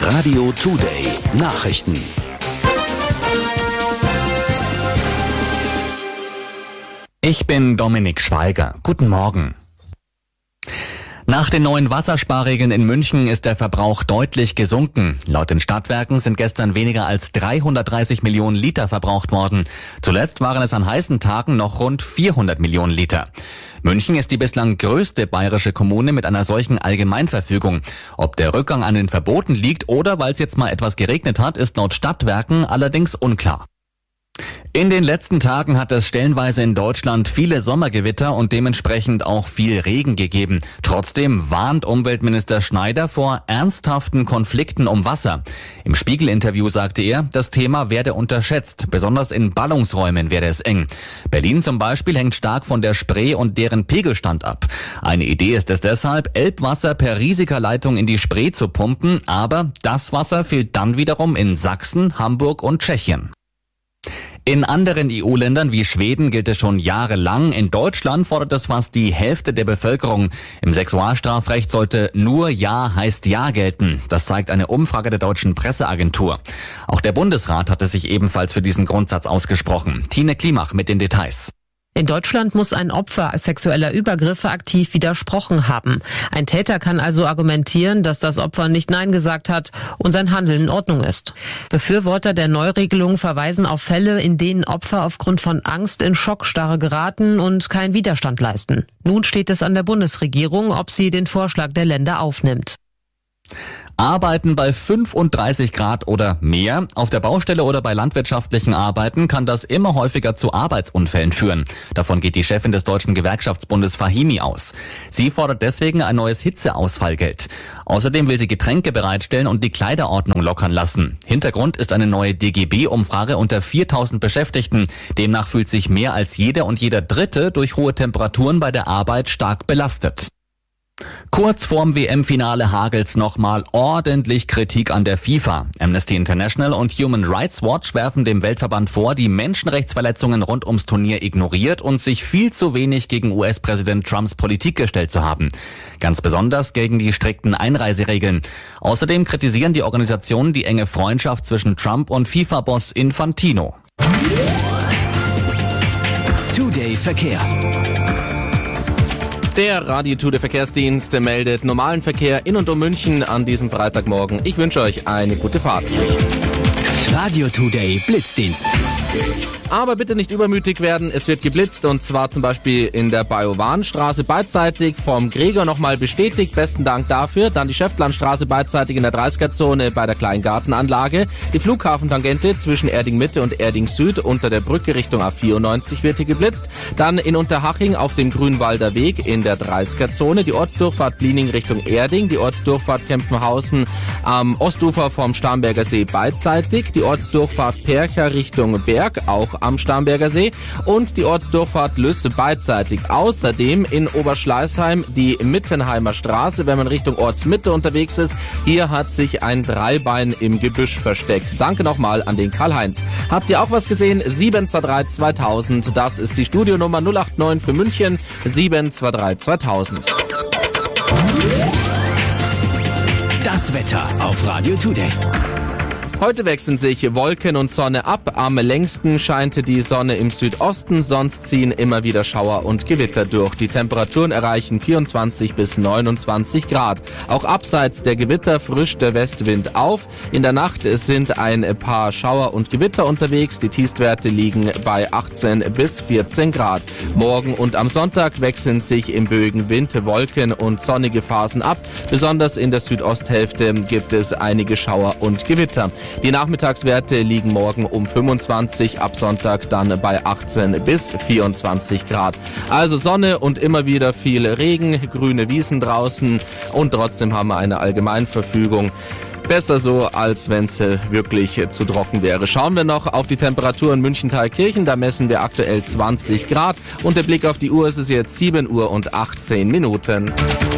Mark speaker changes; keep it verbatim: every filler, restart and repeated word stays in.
Speaker 1: Radio Today Nachrichten.
Speaker 2: Ich bin Dominik Schweiger. Guten Morgen. Nach den neuen Wassersparregeln in München ist der Verbrauch deutlich gesunken. Laut den Stadtwerken sind gestern weniger als dreihundertdreißig Millionen Liter verbraucht worden. Zuletzt waren es an heißen Tagen noch rund vierhundert Millionen Liter. München ist die bislang größte bayerische Kommune mit einer solchen Allgemeinverfügung. Ob der Rückgang an den Verboten liegt oder weil es jetzt mal etwas geregnet hat, ist laut Stadtwerken allerdings unklar. In den letzten Tagen hat es stellenweise in Deutschland viele Sommergewitter und dementsprechend auch viel Regen gegeben. Trotzdem warnt Umweltminister Schneider vor ernsthaften Konflikten um Wasser. Im Spiegel-Interview sagte er, das Thema werde unterschätzt. Besonders in Ballungsräumen werde es eng. Berlin zum Beispiel hängt stark von der Spree und deren Pegelstand ab. Eine Idee ist es deshalb, Elbwasser per Risikerleitung in die Spree zu pumpen, aber das Wasser fehlt dann wiederum in Sachsen, Hamburg und Tschechien. In anderen E U-Ländern wie Schweden gilt es schon jahrelang. In Deutschland fordert es fast die Hälfte der Bevölkerung. Im Sexualstrafrecht sollte nur Ja heißt Ja gelten. Das zeigt eine Umfrage der deutschen Presseagentur. Auch der Bundesrat hatte sich ebenfalls für diesen Grundsatz ausgesprochen. Tine Klimach mit den Details.
Speaker 3: In Deutschland muss ein Opfer sexueller Übergriffe aktiv widersprochen haben. Ein Täter kann also argumentieren, dass das Opfer nicht Nein gesagt hat und sein Handeln in Ordnung ist. Befürworter der Neuregelung verweisen auf Fälle, in denen Opfer aufgrund von Angst in Schockstarre geraten und keinen Widerstand leisten. Nun steht es an der Bundesregierung, ob sie den Vorschlag der Länder aufnimmt.
Speaker 2: Arbeiten bei fünfunddreißig Grad oder mehr. Auf der Baustelle oder bei landwirtschaftlichen Arbeiten kann das immer häufiger zu Arbeitsunfällen führen. Davon geht die Chefin des Deutschen Gewerkschaftsbundes Fahimi aus. Sie fordert deswegen ein neues Hitzeausfallgeld. Außerdem will sie Getränke bereitstellen und die Kleiderordnung lockern lassen. Hintergrund ist eine neue D G B-Umfrage unter viertausend Beschäftigten. Demnach fühlt sich mehr als jeder und jeder Dritte durch hohe Temperaturen bei der Arbeit stark belastet. Kurz vorm W M-Finale hagelt's nochmal ordentlich Kritik an der FIFA. Amnesty International und Human Rights Watch werfen dem Weltverband vor, die Menschenrechtsverletzungen rund ums Turnier ignoriert und sich viel zu wenig gegen U S-Präsident Trumps Politik gestellt zu haben. Ganz besonders gegen die strikten Einreiseregeln. Außerdem kritisieren die Organisationen die enge Freundschaft zwischen Trump und FIFA-Boss Infantino.
Speaker 1: Today Verkehr.
Speaker 4: Der Radio Today Verkehrsdienst meldet normalen Verkehr in und um München an diesem Freitagmorgen. Ich wünsche euch eine gute Fahrt.
Speaker 1: Radio Today Blitzdienst.
Speaker 4: Aber bitte nicht übermütig werden, es wird geblitzt und zwar zum Beispiel in der Bajowanstraße beidseitig vom Gregor nochmal bestätigt. Besten Dank dafür. Dann die Schäftlandstraße beidseitig in der dreißiger-Zone bei der Kleingartenanlage. Die Flughafentangente zwischen Erding Mitte und Erding Süd unter der Brücke Richtung A vierundneunzig wird hier geblitzt. Dann in Unterhaching auf dem Grünwalder Weg in der dreißiger-Zone. Die Ortsdurchfahrt Bliening Richtung Erding. Die Ortsdurchfahrt Kempfenhausen am Ostufer vom Starnberger See beidseitig. Die Ortsdurchfahrt Percha Richtung Berg auch am Starnberger See und die Ortsdurchfahrt Lüsse beidseitig. Außerdem in Oberschleißheim die Mittenheimer Straße, wenn man Richtung Ortsmitte unterwegs ist. Hier hat sich ein Dreibein im Gebüsch versteckt. Danke nochmal an den Karl-Heinz. Habt ihr auch was gesehen? sieben zwei drei zweitausend, das ist die Studionummer null acht neun für München, sieben zwei drei zweitausend.
Speaker 1: Das Wetter auf Radio Today.
Speaker 4: Heute wechseln sich Wolken und Sonne ab. Am längsten scheint die Sonne im Südosten, sonst ziehen immer wieder Schauer und Gewitter durch. Die Temperaturen erreichen vierundzwanzig bis neunundzwanzig Grad. Auch abseits der Gewitter frischt der Westwind auf. In der Nacht sind ein paar Schauer und Gewitter unterwegs. Die Tiefstwerte liegen bei achtzehn bis vierzehn Grad. Morgen und am Sonntag wechseln sich im Bögen Wind, Wolken und sonnige Phasen ab. Besonders in der Südosthälfte gibt es einige Schauer und Gewitter. Die Nachmittagswerte liegen morgen um fünfundzwanzig, ab Sonntag dann bei achtzehn bis vierundzwanzig Grad. Also Sonne und immer wieder viel Regen, grüne Wiesen draußen und trotzdem haben wir eine Allgemeinverfügung. Besser so, als wenn es wirklich zu trocken wäre. Schauen wir noch auf die Temperatur in München-Thalkirchen. Da messen wir aktuell zwanzig Grad und der Blick auf die Uhr, es ist jetzt sieben Uhr und achtzehn Minuten.